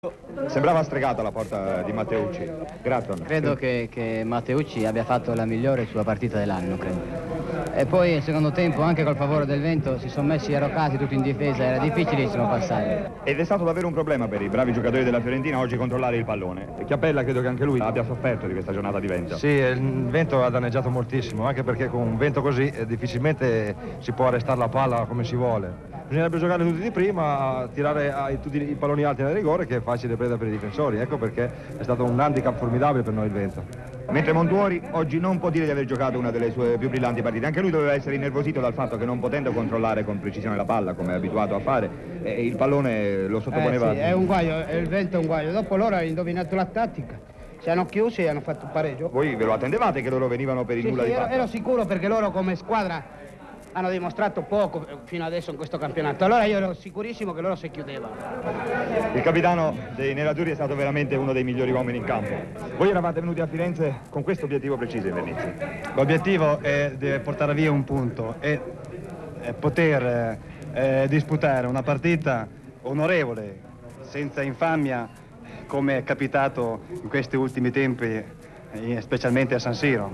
Sembrava stregata la porta di Matteucci. Gratton. Credo che Matteucci abbia fatto la migliore sua partita dell'anno, credo. E poi il secondo tempo, anche col favore del vento, si sono messi arroccati tutti in difesa, era difficilissimo passare. Ed è stato davvero un problema per i bravi giocatori della Fiorentina oggi controllare il pallone. Chiappella credo che anche lui abbia sofferto di questa giornata di vento. Sì, il vento ha danneggiato moltissimo, anche perché con un vento così difficilmente si può arrestare la palla come si vuole. Bisognerebbe giocare tutti di prima, tirare tutti i palloni alti nel rigore, che è facile preda per i difensori. Ecco perché è stato un handicap formidabile per noi il vento. Mentre Montuori oggi non può dire di aver giocato una delle sue più brillanti partite. Anche lui doveva essere innervosito dal fatto che non potendo controllare con precisione la palla, come è abituato a fare, il pallone lo sottoponeva. Sì, è un guaio, il vento è un guaio. Dopo loro hanno indovinato la tattica. Si hanno chiusi e hanno fatto un pareggio. Voi ve lo attendevate che loro venivano per il nulla di fatto? Ero sicuro, perché loro come squadra hanno dimostrato poco fino adesso in questo campionato. Allora io ero sicurissimo che loro si chiudevano. Il capitano dei nerazzurri è stato veramente uno dei migliori uomini in campo. Voi eravate venuti a Firenze con questo obiettivo preciso in Vernizzi. L'obiettivo è di portare via un punto e poter disputare una partita onorevole, senza infamia, come è capitato in questi ultimi tempi, specialmente a San Siro.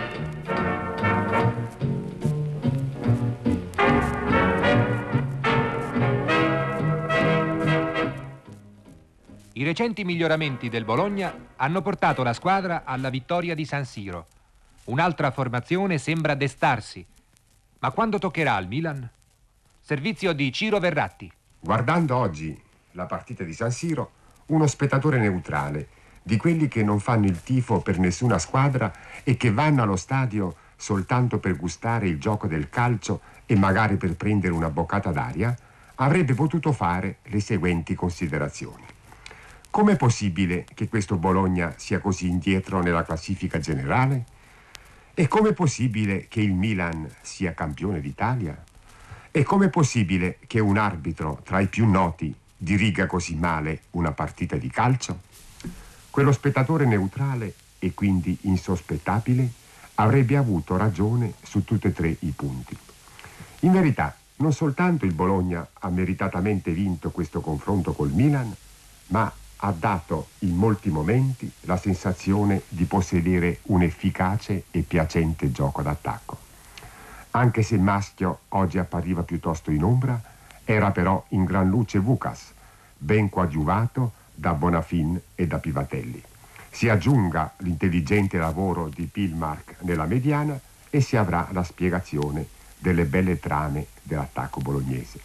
I recenti miglioramenti del Bologna hanno portato la squadra alla vittoria di San Siro. Un'altra formazione sembra destarsi. Ma quando toccherà al Milan? Servizio di Ciro Verratti. Guardando oggi la partita di San Siro, uno spettatore neutrale, di quelli che non fanno il tifo per nessuna squadra e che vanno allo stadio soltanto per gustare il gioco del calcio e magari per prendere una boccata d'aria, avrebbe potuto fare le seguenti considerazioni. Com'è possibile che questo Bologna sia così indietro nella classifica generale? E com'è possibile che il Milan sia campione d'Italia? E com'è possibile che un arbitro tra i più noti diriga così male una partita di calcio? Quello spettatore neutrale e quindi insospettabile avrebbe avuto ragione su tutti e tre i punti. In verità, non soltanto il Bologna ha meritatamente vinto questo confronto col Milan, ma ha dato in molti momenti la sensazione di possedere un efficace e piacente gioco d'attacco. Anche se il maschio oggi appariva piuttosto in ombra, era però in gran luce Vukas, ben coadiuvato da Bonafin e da Pivatelli. Si aggiunga l'intelligente lavoro di Pilmark nella mediana e si avrà la spiegazione delle belle trame dell'attacco bolognese.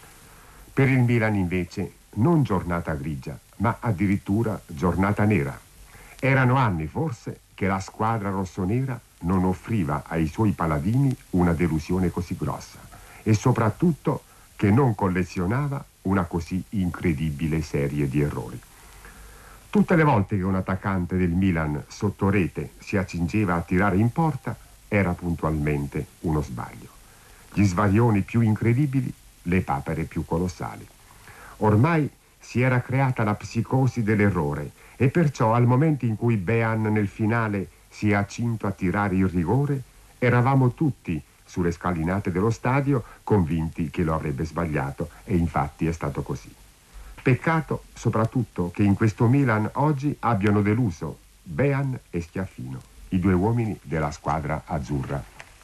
Per il Milan invece non giornata grigia, ma addirittura giornata nera. Erano anni forse che la squadra rossonera non offriva ai suoi paladini una delusione così grossa e soprattutto che non collezionava una così incredibile serie di errori. Tutte le volte che un attaccante del Milan sotto rete si accingeva a tirare in porta era puntualmente uno sbaglio. Gli svarioni più incredibili, le papere più colossali. Ormai si era creata la psicosi dell'errore e perciò al momento in cui Bean nel finale si è accinto a tirare il rigore, eravamo tutti sulle scalinate dello stadio convinti che lo avrebbe sbagliato e infatti è stato così. Peccato soprattutto che in questo Milan oggi abbiano deluso Bean e Schiaffino, i due uomini della squadra azzurra.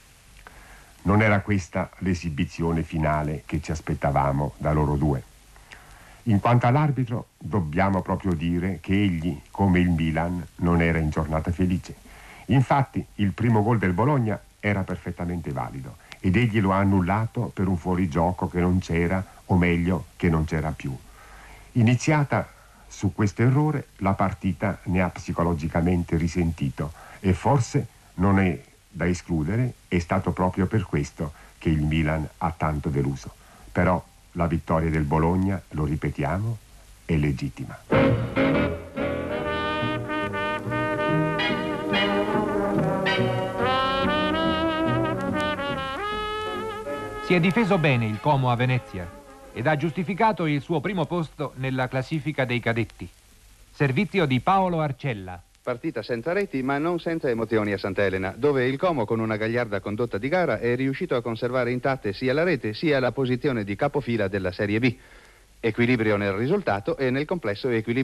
Non era questa l'esibizione finale che ci aspettavamo da loro due. In quanto all'arbitro, dobbiamo proprio dire che egli, come il Milan, non era in giornata felice. Infatti, il primo gol del Bologna era perfettamente valido ed egli lo ha annullato per un fuorigioco che non c'era, o meglio, che non c'era più. Iniziata su questo errore, la partita ne ha psicologicamente risentito e forse non è da escludere, è stato proprio per questo che il Milan ha tanto deluso. Però la vittoria del Bologna, lo ripetiamo, è legittima. Si è difeso bene il Como a Venezia ed ha giustificato il suo primo posto nella classifica dei cadetti. Servizio di Paolo Arcella. Partita senza reti ma non senza emozioni a Sant'Elena, dove il Como con una gagliarda condotta di gara è riuscito a conservare intatte sia la rete sia la posizione di capofila della Serie B. Equilibrio nel risultato e nel complesso equilibrio